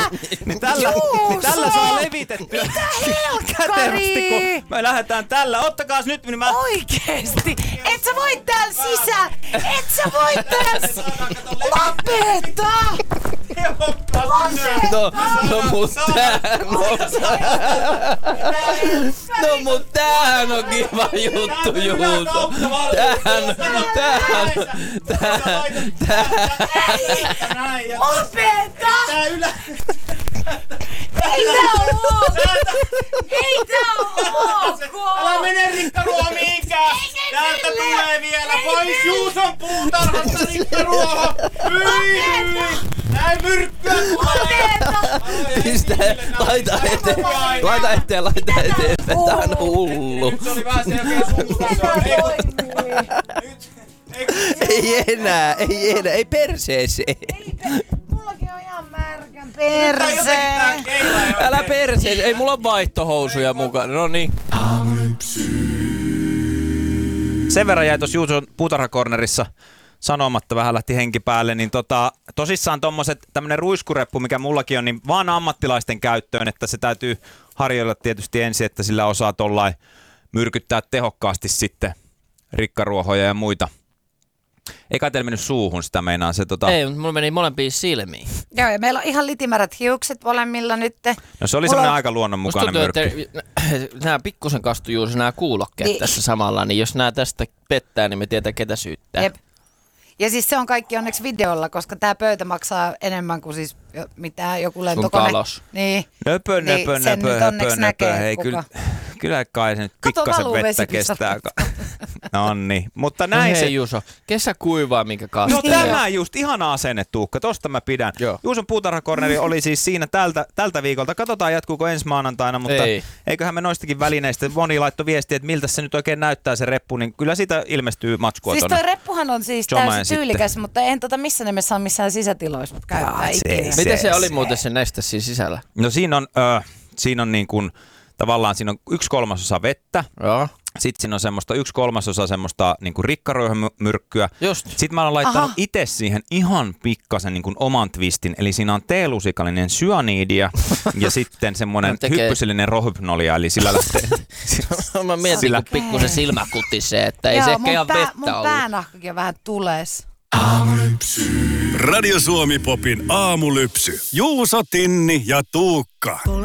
Niin tällä saa levitettyä. Mitä kätevästi, kun me lähdetään tällä. Ottakaas nyt, niin mä... Oikeesti? Et sä voi täällä sisään! Et sä voi täällä Lopeta! Mut tämähän on kiva juttu, Juuso. Tämähän. Lopeta! Ei tää oo ok! Ei tää oo ok! Älä mene Rikkaruoho mihinkään! Täältä tulee vielä pois Juuson puutarhasta Rikkaruoho! Hyi! Näin myrkkyä tulee! Laita eteen. Tää on hullu. Nyt se oli vähän se Ei enää, ei perseeseen. Mullakin on ihan märkän perseen. Älä perseeseen, ei mulla vaihtohousuja mukana, no niin. Sen verran jäi tuossa Juuson puutarhakornerissa sanomatta, vähän lähti henki päälle, niin tosissaan tämmönen ruiskureppu, mikä mullakin on, niin vaan ammattilaisten käyttöön, että se täytyy harjoilla tietysti ensin, että sillä osaa tollain myrkyttää tehokkaasti sitten rikkaruohoja ja muita. Eikä teillä mennyt suuhun sitä meinaa se Ei, mutta mulla meni molempiin silmiin. Joo, ja meillä on ihan litimärät hiukset molemmilla nyt. No se oli semmoinen aika luonnonmukainen myrkky. Nämä pikkusen kastui juuri nämä kuulokkeet niin tässä samalla, niin jos nämä tästä pettää, niin me tietää ketä syyttää. Jep. Ja siis se on kaikki onneksi videolla, koska tää pöytä maksaa enemmän kuin siis mitään joku lentokone. Sun talous. Niin. Nöpö. Hei, kyllä kai se nyt pikkasen vettä kestää. Nonni, mutta näin no se... hei Juuso, kesä kuivaa minkä kasvaa. No tämä just, ihana asenne Tuukka, tosta mä pidän. Joo. Juuson puutarhakorneri oli siis siinä tältä viikolta. Katsotaan jatkuuko ensi maanantaina, mutta eiköhän me noistakin välineistä. Moni laittoi viestiä, että miltä se nyt oikein näyttää se reppu, niin kyllä siitä ilmestyy matskua siis tonne. Siis toi reppuhan on siis täysin tyylikäs, mutta en missä nimessä on missään sisätiloissa käyttää ikinä. Mitä se oli muuten se neste siinä sisällä? No siinä on niin kuin, tavallaan siinä on 1/3 vettä. Joo. Sitten siinä on semmoista 1/3 semmoista niinku rikkaruohomyrkkyä. Just. Sitten mä olen laittanut itse siihen ihan pikkasen niinku oman twistin. Eli siinä on teelusikallinen syaniidia ja sitten semmoinen hyppysellinen rohypnolia. Eli sillä lähtee... Mä mietin, kun pikkusen silmä kutisee, että ei se ehkä ihan vettä mun ollut. päänahkakin on vähän tules. Aamulypsy. Radio Suomi Popin aamulypsy. Juuso, Tinni ja Tuukka.